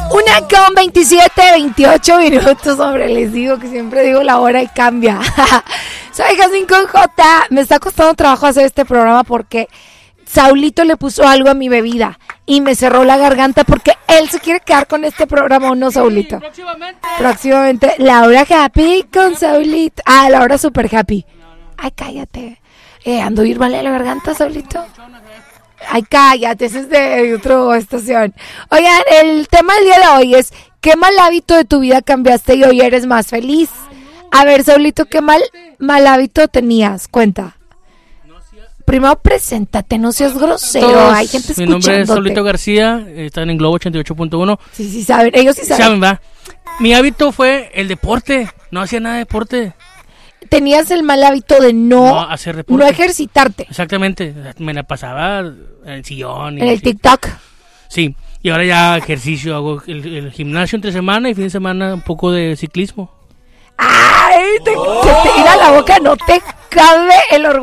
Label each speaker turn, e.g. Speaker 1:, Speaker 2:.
Speaker 1: 1:27, 28 minutos, hombre, les digo que siempre digo la hora y cambia. Soy Jazmín con J. Me está costando trabajo hacer este programa porque Saulito le puso algo a mi bebida y me cerró la garganta porque él se quiere quedar con este programa, ¿o no, Saulito? Próximamente, la hora happy con Saulito. Ah, la hora super happy. Ay, cállate. Ando ir vale la garganta, Saulito. Ay, cállate, ese es de otra estación. Oigan, el tema del día de hoy es ¿qué mal hábito de tu vida cambiaste y hoy eres más feliz? A ver, Saulito, ¿qué mal hábito tenías? Cuenta. Primero preséntate, no seas grosero.
Speaker 2: Todos,
Speaker 1: hay gente escuchándote.
Speaker 2: Mi nombre es Saulito García, están en Globo 88.1.
Speaker 1: Sí saben, ellos sí saben.
Speaker 2: Saben, va. Mi hábito fue el deporte, no hacía nada de deporte.
Speaker 1: Tenías el mal hábito de no
Speaker 2: hacer deporte.
Speaker 1: No ejercitarte.
Speaker 2: Exactamente, me la pasaba en el sillón.
Speaker 1: En el TikTok.
Speaker 2: Sí, y ahora ya ejercicio, hago el gimnasio entre semana y fin de semana un poco de ciclismo.
Speaker 1: ¡Ay! Se te irá la boca, no te cabe el orgullo.